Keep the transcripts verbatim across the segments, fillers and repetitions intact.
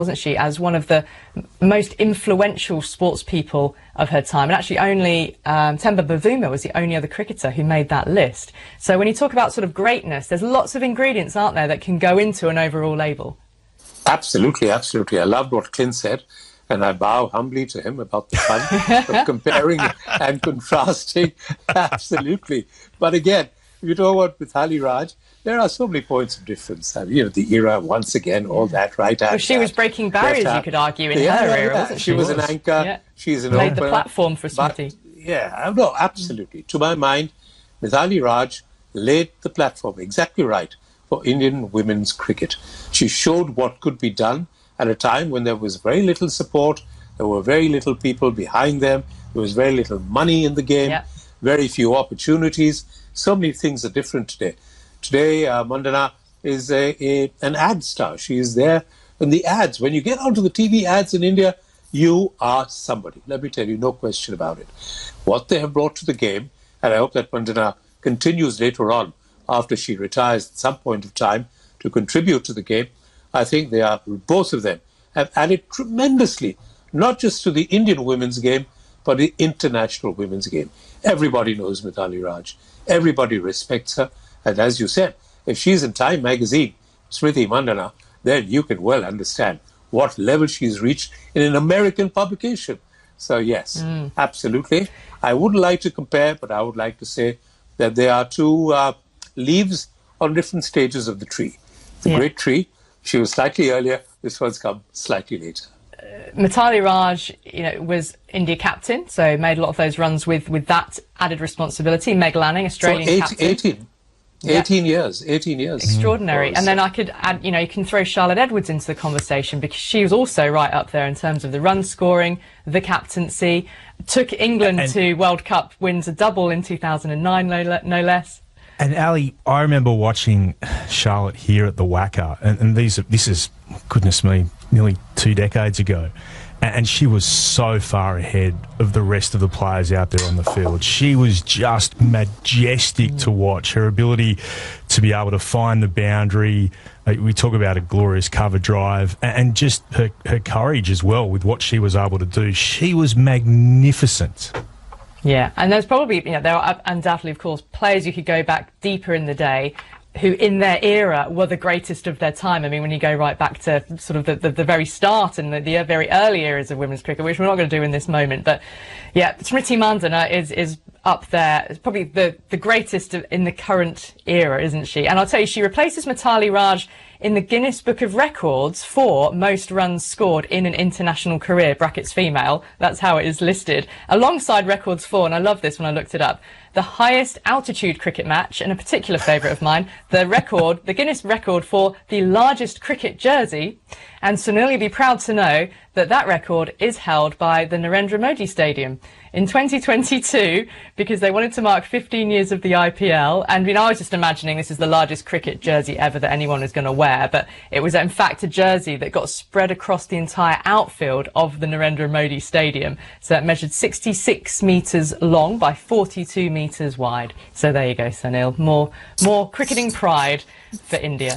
wasn't she, as one of the most influential sports people of her time. And actually only um, Themba Bavuma was the only other cricketer who made that list. So when you talk about sort of greatness, there's lots of ingredients, aren't there, that can go into an overall label? Absolutely, absolutely. I loved what Clint said, and I bow humbly to him about the fun of comparing and contrasting. Absolutely. But again, if you talk about Mithali Raj, there are so many points of difference. I mean, you know, the era, once again, all that, right? Well, she was breaking barriers, you could argue, in yeah, her yeah, era, yeah. wasn't she? She was an anchor. Yeah. She's an Laid opener. the platform for Smriti. Yeah, no, absolutely. To my mind, Mithali Raj laid the platform, exactly right, for Indian women's cricket. She showed what could be done at a time when there was very little support, there were very little people behind them, there was very little money in the game, yeah. very few opportunities. So many things are different today. Today, uh, Mandana is a, a an ad star. She is there in the ads. When you get onto the T V ads in India, you are somebody. Let me tell you, no question about it. What they have brought to the game, and I hope that Mandana continues later on, after she retires at some point of time, to contribute to the game. I think they are, both of them, have added tremendously, not just to the Indian women's game, but the international women's game. Everybody knows Mithali Raj. Everybody respects her. And as you said, if she's in Time magazine, Smriti Mandana, then you can well understand what level she's reached in an American publication. So yes, mm. absolutely. I wouldn't like to compare, but I would like to say that there are two uh, leaves on different stages of the tree. The yeah. great tree, she was slightly earlier, this one's come slightly later. Mithali Raj, you know, was India captain, so made a lot of those runs with, with that added responsibility. Meg Lanning, Australian so eight, captain. eighteen. eighteen yeah. years, eighteen years. Extraordinary. Mm. And then I could add, you know, you can throw Charlotte Edwards into the conversation because she was also right up there in terms of the run scoring, the captaincy, took England and, to World Cup wins a double in two thousand nine, no, no less. And Ali, I remember watching Charlotte here at the Wacker, and, and these are, this is, goodness me, nearly two decades ago. And she was so far ahead of the rest of the players out there on the field. She was just majestic to watch. Her ability to be able to find the boundary. We talk about a glorious cover drive and just her, her courage as well with what she was able to do. She was magnificent. Yeah, and there's probably, you know, there are undoubtedly, of course, players you could go back deeper in the day who in their era were the greatest of their time. I mean, when you go right back to sort of the, the, the very start and the, the very early eras of women's cricket, which we're not going to do in this moment. But yeah, Smriti Mandana is, is up there. It's probably the, the greatest in the current era, isn't she? And I'll tell you, she replaces Mithali Raj in the Guinness Book of Records for most runs scored in an international career, brackets female. That's how it is listed. Alongside records for, and I love this when I looked it up, the highest altitude cricket match, and a particular favourite of mine, the record, the Guinness record for the largest cricket jersey. And Sunil, you'll be proud to know that that record is held by the Narendra Modi Stadium in twenty twenty-two, because they wanted to mark fifteen years of the I P L. And you know, I was just imagining this is the largest cricket jersey ever that anyone is going to wear, but it was in fact a jersey that got spread across the entire outfield of the Narendra Modi Stadium. So it measured sixty-six metres long by forty-two metres wide. So there you go, Sunil. More, more cricketing pride for India.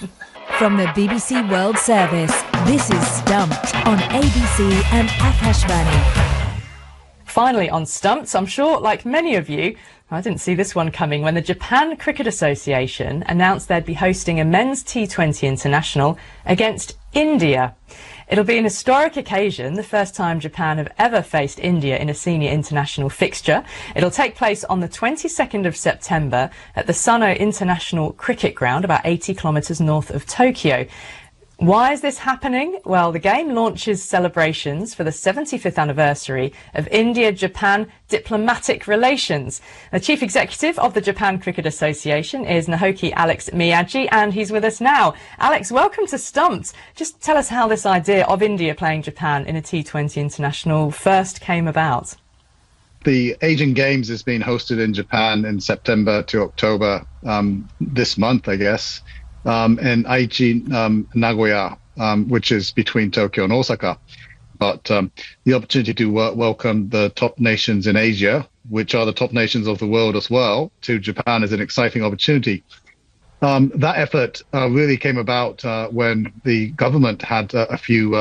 From the B B C World Service, this is Stumped on A B C and Akashvani. Finally on Stumped, I'm sure, like many of you, I didn't see this one coming when the Japan Cricket Association announced they'd be hosting a men's T twenty international against India. It'll be an historic occasion, the first time Japan have ever faced India in a senior international fixture. It'll take place on the twenty-second of September at the Sano International Cricket Ground, about eighty kilometres north of Tokyo. Why is this happening? Well, the game launches celebrations for the seventy-fifth anniversary of India-Japan diplomatic relations. The chief executive of the Japan Cricket Association is Naoki Alex Miyagi, and he's with us now. Alex, welcome to Stumped. Just tell us how this idea of India playing Japan in a T twenty international first came about. The Asian Games is being hosted in Japan in September to October um, this month, I guess. Um, in Aichi, um, Nagoya, um, which is between Tokyo and Osaka. But um, the opportunity to w- welcome the top nations in Asia, which are the top nations of the world as well, to Japan is an exciting opportunity. Um, that effort uh, really came about uh, when the government had uh, a few